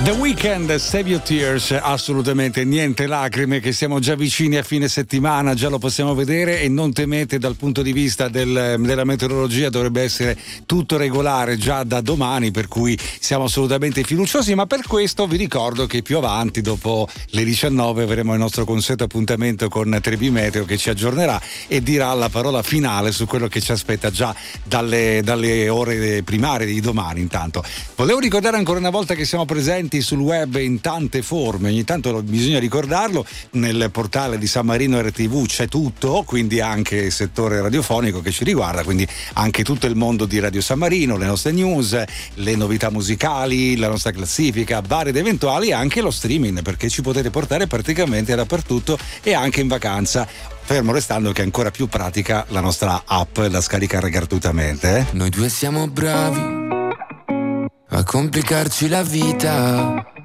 The Weeknd, Save Your Tears, assolutamente niente lacrime, che siamo già vicini a fine settimana, già lo possiamo vedere, e non temete, dal punto di vista della meteorologia dovrebbe essere tutto regolare già da domani, per cui siamo assolutamente fiduciosi. Ma per questo vi ricordo che più avanti, dopo le 19, avremo il nostro consueto appuntamento con Trebi Meteo, che ci aggiornerà e dirà la parola finale su quello che ci aspetta già dalle ore primarie di domani. Intanto volevo ricordare ancora una volta che siamo presenti sul web in tante forme, ogni tanto bisogna ricordarlo. Nel portale di San Marino RTV c'è tutto, quindi anche il settore radiofonico che ci riguarda, quindi anche tutto il mondo di Radio San Marino, le nostre news, le novità musicali, la nostra classifica, varie ed eventuali, e anche lo streaming, perché ci potete portare praticamente dappertutto e anche in vacanza, fermo restando che è ancora più pratica la nostra app da scaricare gratuitamente. Noi due siamo bravi a complicarci la vita,